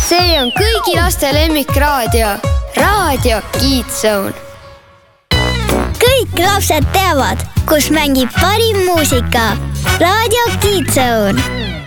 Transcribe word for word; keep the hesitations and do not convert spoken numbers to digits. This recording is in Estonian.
see on kõigi laste lemmikraadio, Raadio Kids-Zone. Kõik lapsed teavad, kus mängib parim muusika. Raadio Kids-Zone.